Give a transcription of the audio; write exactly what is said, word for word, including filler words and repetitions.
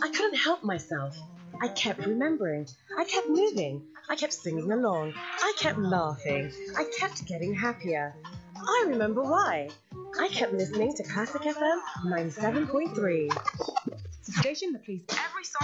I couldn't help myself. I kept remembering. I kept moving. I kept singing along. I kept laughing. I kept getting happier. I remember why. I kept listening to Classic F M ninety-seven point three. The station that plays every song